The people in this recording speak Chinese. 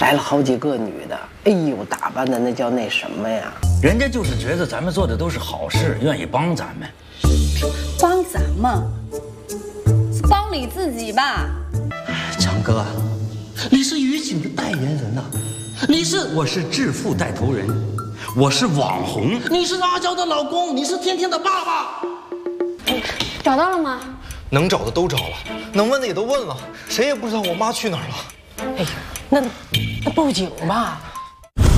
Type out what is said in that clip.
来了好几个女的，哎呦，打扮的那叫那什么呀？ 人家就是觉得咱们做的都是好事，愿意帮咱们。 帮咱们？是帮你自己吧？ 强哥，你是于景的代言人呐、我是致富带头人，我是网红，你是阿娇的老公，你是天天的爸爸。 找到了吗？ 能找的都找了，能问的也都问了，谁也不知道我妈去哪儿了。 哎呀，那报警吧。